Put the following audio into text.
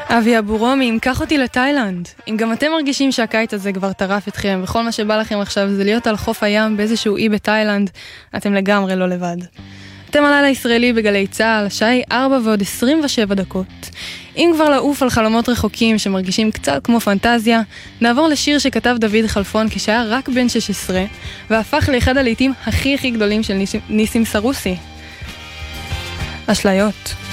אבי אבורומי, אם קח אותי לתאילנד. אם גם אתם מרגישים שהקיץ הזה כבר טרף אתכם, וכל מה שבא לכם עכשיו זה להיות על חוף הים באיזשהו אי בתאילנד, אתם לגמרי לא לבד. אתם על הלילה ישראלי בגלי צהל, השעה היא 4:27. אם כבר לעוף על חלומות רחוקים שמרגישים קצת כמו פנטזיה, נעבור לשיר שכתב דוד חלפון כשהיה רק בן 16, והפך לאחד הלעיתים הכי גדולים של ניסים סרוסי. אשליות.